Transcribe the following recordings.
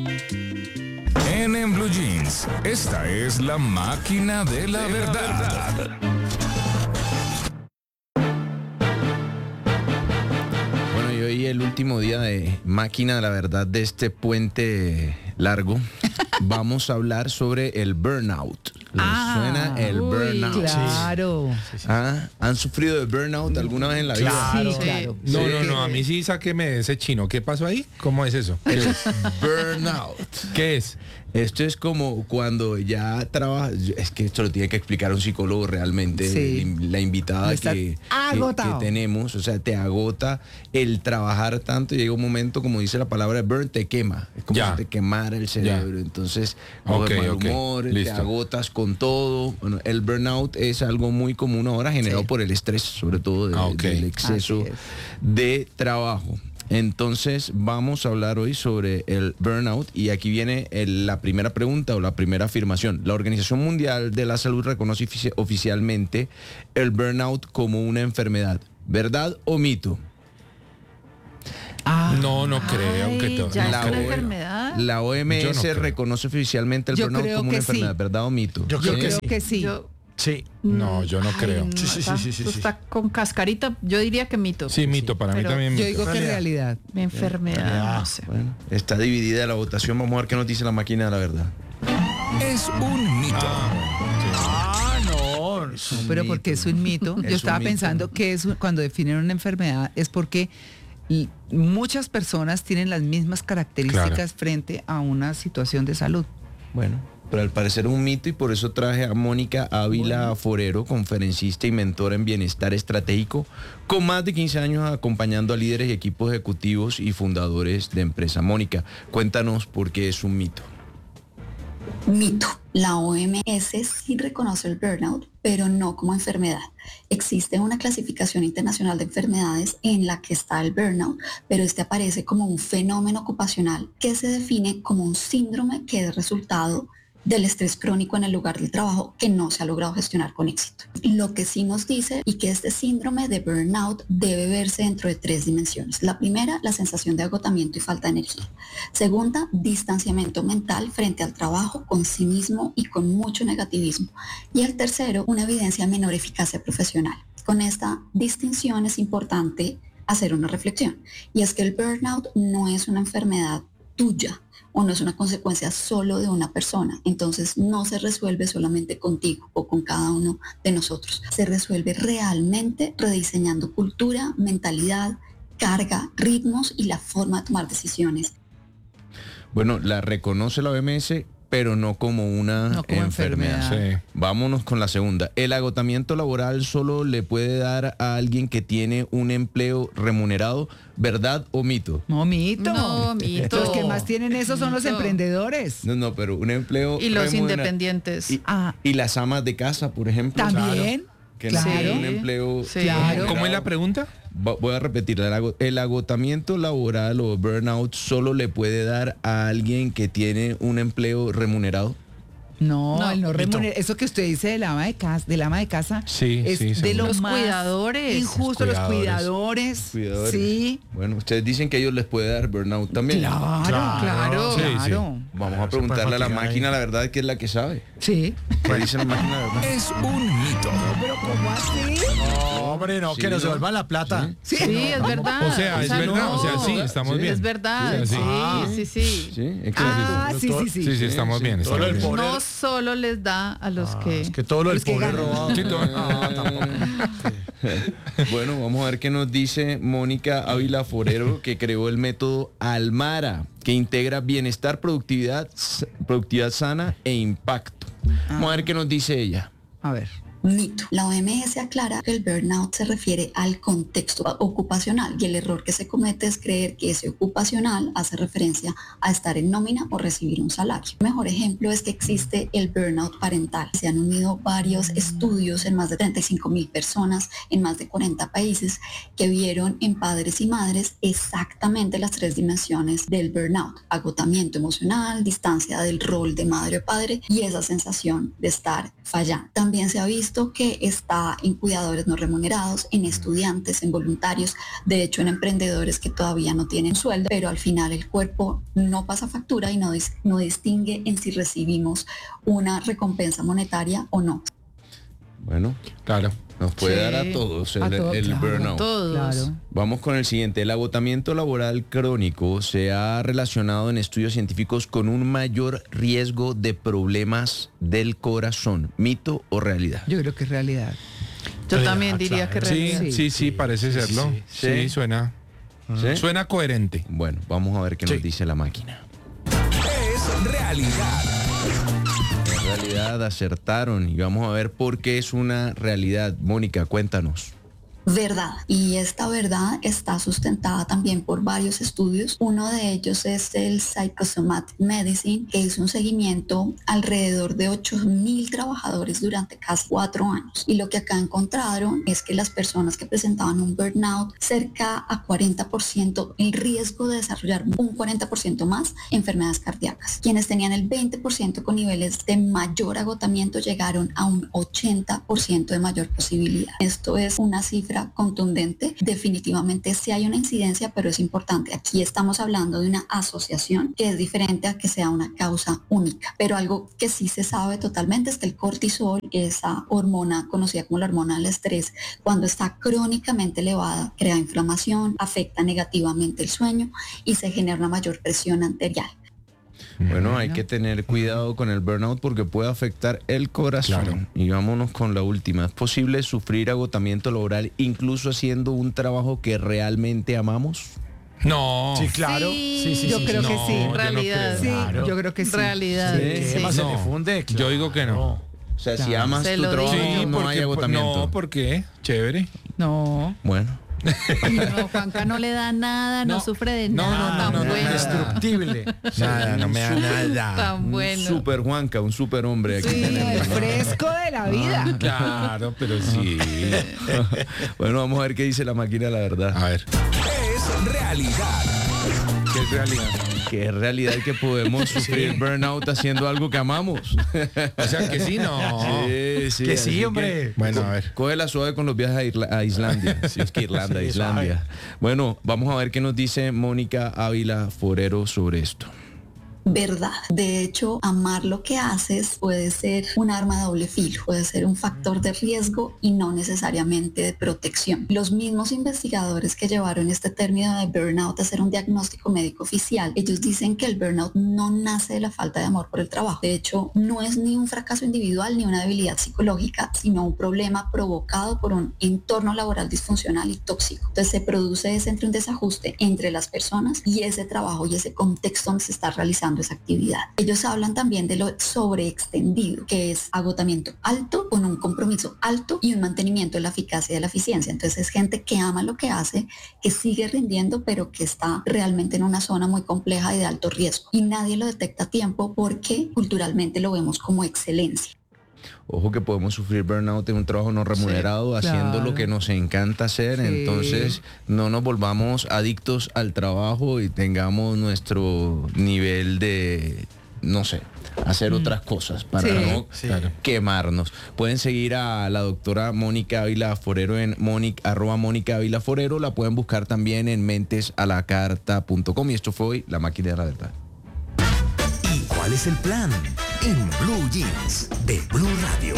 En Blue Jeans, esta es la máquina de la verdad. Bueno, y hoy el último día de máquina de la verdad de este puente largo. Vamos a hablar sobre el burnout. ¿Les suena el burnout? Claro. Sí. ¿Han sufrido de burnout alguna vez en la vida? Claro. Sí, claro. No, a mí sí sáqueme de ese chino. ¿Qué pasó ahí? ¿Cómo es eso? ¿Qué es burnout? ¿Qué es? Esto es como cuando ya trabajas, es que esto lo tiene que explicar un psicólogo realmente, Sí. la invitada que tenemos, o sea, te agota el trabajar tanto y llega un momento, como dice la palabra burn, te quema, es como Ya. si te quemara el cerebro, entonces coges mal humor, te listo. agotas con todo. Bueno, el burnout es algo muy común ahora generado por el estrés, sobre todo del exceso Así es. de trabajo. Entonces vamos a hablar hoy sobre el burnout y aquí viene la primera pregunta o la primera afirmación. La Organización Mundial de la Salud reconoce oficialmente el burnout como una enfermedad. ¿Verdad o mito? No creo que todo. ¿Ya no es una creo. enfermedad? La OMS Yo no creo. reconoce oficialmente el Yo burnout creo como que una sí. enfermedad. ¿Verdad o mito? Yo creo que Creo sí. que sí. Sí. No, yo no creo. No, Sí. está con cascarita. Yo diría que mito. Sí, mito, para mí Pero también Yo mito. digo que es realidad. Mi enfermedad, no sé. Bueno, está dividida la votación. Vamos a ver qué nos dice la máquina de la verdad. Es un mito. No, pero porque es un mito. Es Yo estaba un mito. pensando que cuando definen una enfermedad es porque muchas personas tienen las mismas características Claro. frente a una situación de salud. Bueno, pero al parecer es un mito y por eso traje a Mónica Ávila Forero, conferencista y mentora en bienestar estratégico, con más de 15 años acompañando a líderes y equipos ejecutivos y fundadores de empresa. Mónica, cuéntanos por qué es un mito. Mito. La OMS sí reconoce el burnout, pero no como enfermedad. Existe una clasificación internacional de enfermedades en la que está el burnout, pero este aparece como un fenómeno ocupacional que se define como un síndrome que es resultado del estrés crónico en el lugar del trabajo que no se ha logrado gestionar con éxito. Lo que sí nos dice y que este síndrome de burnout debe verse dentro de 3 dimensiones. La primera, la sensación de agotamiento y falta de energía. Segunda, distanciamiento mental frente al trabajo, con sí mismo y con mucho negativismo. Y el tercero, una evidencia de menor eficacia profesional. Con esta distinción es importante hacer una reflexión, y es que el burnout no es una enfermedad tuya o no es una consecuencia solo de una persona. Entonces no se resuelve solamente contigo o con cada uno de nosotros. Se resuelve realmente rediseñando cultura, mentalidad, carga, ritmos y la forma de tomar decisiones. Bueno, la reconoce la OMS, pero no como una No como enfermedad. enfermedad. Sí. Vámonos con la segunda. ¿El agotamiento laboral solo le puede dar a alguien que tiene un empleo remunerado? ¿Verdad o mito? No, mito. No, mito. Los que más tienen eso son los Mito. emprendedores. No, pero un empleo Y los remunerado. independientes. Y las amas de casa, por ejemplo. También. Que no Claro. tienen un empleo. Sí. Claro. ¿Cómo es la pregunta? Voy a repetir, el agotamiento laboral o burnout solo le puede dar a alguien que tiene un empleo remunerado. No, No, el no mito. remunerar. Eso que usted dice del ama de casa, Sí, es sí, de seguro. lo Los más cuidadores. injusto, los cuidadores. Cuidadores. Sí. Bueno, ustedes dicen que a ellos les puede dar burnout también. Claro. Sí, sí. Vamos a preguntarle a la máquina la verdad, que es la que sabe. Sí. ¿Qué dice la máquina la verdad? Es un mito. Pero ¿cómo así? Hombre, no, Sí, que nos ¿no? devuelvan la plata. Sí. Sí, es verdad. O sea, es verdad. no. O sea, sí, estamos Sí. bien. Es verdad. Sí, sí. Sí. Sí, es que Sí, estamos bien. Todo lo del pobre. No solo les da a los que... Es que todo lo del Los que pobre ganan. robado. Sí, todo. Bueno, vamos a ver qué nos dice Mónica Ávila Forero, que creó el método Almara, que integra bienestar, productividad sana e impacto. Vamos a ver qué nos dice ella. A ver. Mito. La OMS aclara que el burnout se refiere al contexto ocupacional y el error que se comete es creer que ese ocupacional hace referencia a estar en nómina o recibir un salario. El mejor ejemplo es que existe el burnout parental. Se han unido varios estudios en más de 35,000 personas en más de 40 países que vieron en padres y madres exactamente las 3 dimensiones del burnout: agotamiento emocional, distancia del rol de madre o padre y esa sensación de estar fallando. También se ha visto visto que está en cuidadores no remunerados, en estudiantes, en voluntarios, de hecho en emprendedores que todavía no tienen sueldo, pero al final el cuerpo no pasa factura y no distingue en si recibimos una recompensa monetaria o no. Bueno, Claro. nos puede Sí. dar a todos A todos, el claro. burnout. Todos. Claro. Vamos con el siguiente. El agotamiento laboral crónico se ha relacionado en estudios científicos con un mayor riesgo de problemas del corazón. ¿Mito o realidad? Yo creo que es realidad. Yo también diría que Sí, realidad. sí, parece serlo. sí. Sí, suena ¿Sí? coherente. Bueno, vamos a ver qué nos Sí. dice la máquina. Es realidad. En realidad acertaron y vamos a ver por qué es una realidad. Mónica, cuéntanos. Verdad. Y esta verdad está sustentada también por varios estudios. Uno de ellos es el Psychosomatic Medicine, que hizo un seguimiento alrededor de 8.000 trabajadores durante casi 4 años. Y lo que acá encontraron es que las personas que presentaban un burnout, cerca a 40% el riesgo de desarrollar un 40% más enfermedades cardíacas. Quienes tenían el 20% con niveles de mayor agotamiento llegaron a un 80% de mayor posibilidad. Esto es una cifra contundente. Definitivamente sí hay una incidencia, pero es importante. Aquí estamos hablando de una asociación que es diferente a que sea una causa única. Pero algo que sí se sabe totalmente es que el cortisol, esa hormona conocida como la hormona del estrés, cuando está crónicamente elevada, crea inflamación, afecta negativamente el sueño y se genera una mayor presión arterial. Bueno, hay que tener cuidado con el burnout porque puede afectar el corazón. Claro. Y vámonos con la última. ¿Es posible sufrir agotamiento laboral incluso haciendo un trabajo que realmente amamos? No. Sí, claro. Sí, Sí, yo creo que sí. yo no Realidad. creo. Sí, Claro. yo creo que sí. Realidad. Sí. ¿Qué más se No. le funde? Yo digo que no. O sea, si Claro. amas Se tu lo trabajo, digo. no hay agotamiento. No, ¿por qué? Chévere. No. Bueno. No, Juanca no le da nada, no No. sufre de No, nada. no, Tan no, bueno. Indestructible. Nada, no me da nada. Tan bueno. Un super Juanca, un super hombre aquí Sí, tenemos, el ¿no? fresco de la vida. Claro, pero sí. Bueno, vamos a ver qué dice la máquina, la verdad. A ver, Es realidad. ¿qué es realidad? Que es realidad que podemos sufrir burnout haciendo algo que amamos. O sea, que sí, no. Sí, Que así sí, hombre. Bueno, a ver. Cógela suave con los viajes a Islandia. Sí, es que Irlanda, Sí, Islandia. Bueno, vamos a ver qué nos dice Mónica Ávila Forero sobre esto. Verdad. De hecho, amar lo que haces puede ser un arma de doble filo, puede ser un factor de riesgo y no necesariamente de protección. Los mismos investigadores que llevaron este término de burnout a hacer un diagnóstico médico oficial, ellos dicen que el burnout no nace de la falta de amor por el trabajo. De hecho, no es ni un fracaso individual ni una debilidad psicológica, sino un problema provocado por un entorno laboral disfuncional y tóxico. Entonces se produce un desajuste entre las personas y ese trabajo y ese contexto donde se está realizando esa actividad. Ellos hablan también de lo sobreextendido, que es agotamiento alto con un compromiso alto y un mantenimiento de la eficacia y de la eficiencia. Entonces es gente que ama lo que hace, que sigue rindiendo, pero que está realmente en una zona muy compleja y de alto riesgo. Y nadie lo detecta a tiempo porque culturalmente lo vemos como excelencia. Ojo que podemos sufrir burnout en un trabajo no remunerado, haciendo claro. lo que nos encanta hacer. Sí. Entonces, no nos volvamos adictos al trabajo y tengamos nuestro nivel de, no sé, hacer otras cosas para Sí. no Sí. quemarnos. Pueden seguir a la doctora Mónica Ávila Forero en @Mónica Ávila Forero. La pueden buscar también en mentesalacarta.com. Y esto fue hoy La Máquina de la Verdad. ¿Y cuál es el plan? En Blue Jeans de Blue Radio.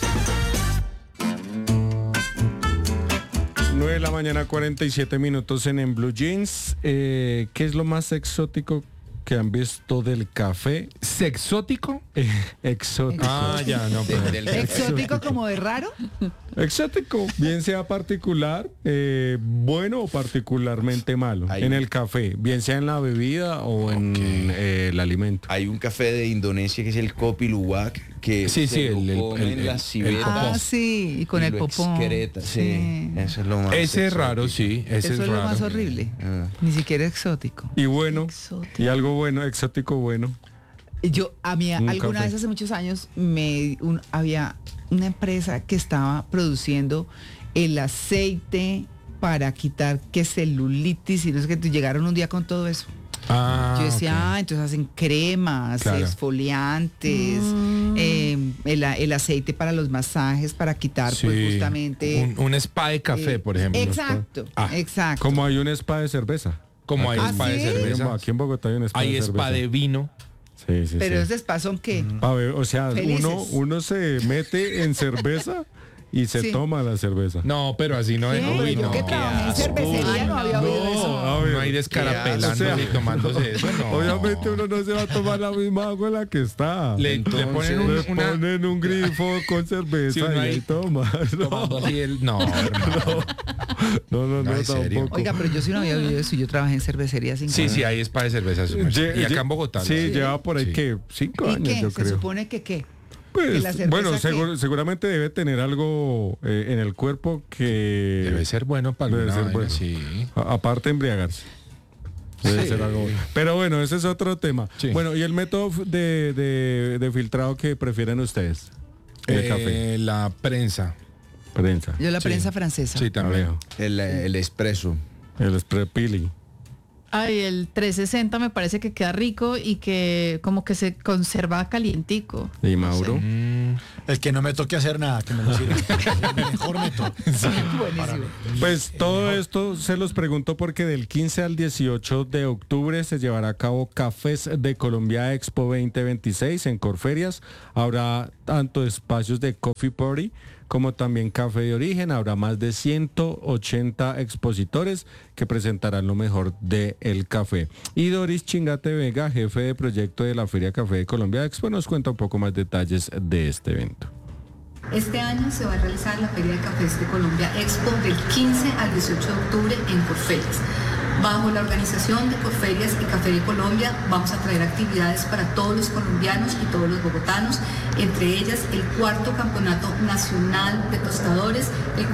9 de la mañana, 47 minutos en Blue Jeans. ¿Qué es lo más exótico que han visto del café? ¿Sexótico? Exótico. Ah, ya, no, pero... Exótico como de raro. Exótico, bien sea particular, bueno o particularmente malo. Hay- En el café, bien sea en la bebida o en el alimento. Hay un café de Indonesia que es el Kopi Luwak, que Sí, sí, se lo el- comen el- las el civetas popó. Ah, sí, y con y el lo popón. excreta, sí. Eso es lo más Ese es raro, exótico. sí. Ese Eso es es lo raro. más horrible. Ah. Ni siquiera exótico. Y bueno, Exótico. y algo bueno, exótico bueno. A mí Un alguna café. vez hace muchos años había una empresa que estaba produciendo el aceite para quitar que celulitis y no sé qué, llegaron un día con todo eso. Yo decía, entonces hacen cremas, Claro. exfoliantes, el aceite para los masajes, para quitar Sí. pues justamente... Un spa de café, por ejemplo. Exacto, exacto. Como hay un spa de cerveza. Como hay ¿Ah, spa de sí? cerveza. Aquí en Bogotá hay un spa Hay de cerveza. spa de vino. Sí, sí, Pero sí. esos spas son qué? A ver, o sea, Felices. uno se mete en cerveza y se Sí. toma la cerveza. No, pero así no es. ¿Qué? Uy, Yo no. que trabajé en Qué cervecería Ay, no había no. oído eso. A ver, No hay descarapelando o sea, ni tomándose eso, no. Obviamente uno no se va a tomar la misma agua en la que está. Le ponen Le ponen un grifo con cerveza Sí, uno y ahí ahí toma. tomando así el... No, hermano. No, No, ¿en serio? tampoco. Oiga, pero yo sí no había oído eso. Yo trabajé en cervecería 5 Sí, años. sí, hay spa de cerveza. Y acá en Bogotá. Sí, ¿no? lleva por ahí Sí. que 5 ¿Y años, qué? yo Se creo. supone que qué. Pues, ¿Que la cerveza bueno, qué? seguramente debe tener algo en el cuerpo que Debe ser bueno para Debe alguna ser vaina, bueno. sí. Aparte de embriagarse. Debe ser algo bueno. Pero bueno, ese es otro tema. Sí. Bueno, ¿y el método de filtrado que prefieren ustedes? El café. La prensa. Prensa. Yo la Sí. prensa francesa. Sí, también. Alejo. El expreso. El Sprepili. Ay, el 360 me parece que queda rico y que como que se conserva calientico. ¿Y Mauro? El que no me toque hacer nada, que me lo sirva. El mejor método. Buenísimo. Pues todo esto se los pregunto porque del 15 al 18 de octubre se llevará a cabo Cafés de Colombia Expo 2026 en Corferias. Habrá tanto espacios de coffee party como también café de origen. Habrá más de 180 expositores que presentarán lo mejor del café. Y Doris Chingate Vega, jefe de proyecto de la Feria Café de Colombia Expo, nos cuenta un poco más detalles de este evento. Este año se va a realizar la Feria de Cafés de Colombia Expo del 15 al 18 de octubre en Corferias. Bajo la organización de Corferias y Café de Colombia vamos a traer actividades para todos los colombianos y todos los bogotanos, entre ellas el 4º Campeonato Nacional de Tostadores, el